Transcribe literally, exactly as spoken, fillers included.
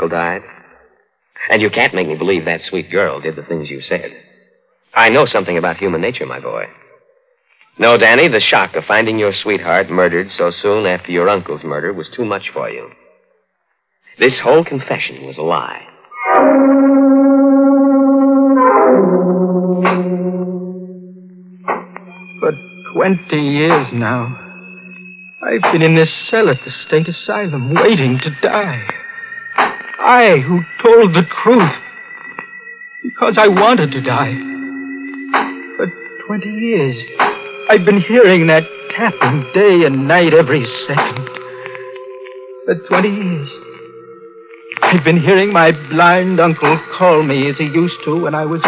uncle died. And you can't make me believe that sweet girl did the things you said. I know something about human nature, my boy. No, Danny, the shock of finding your sweetheart murdered so soon after your uncle's murder was too much for you. This whole confession was a lie. For twenty years now, I've been in this cell at the state asylum, waiting to die. I, who told the truth, because I wanted to die. For twenty years, I've been hearing that tapping day and night every second. For twenty years, I've been hearing my blind uncle call me as he used to when I was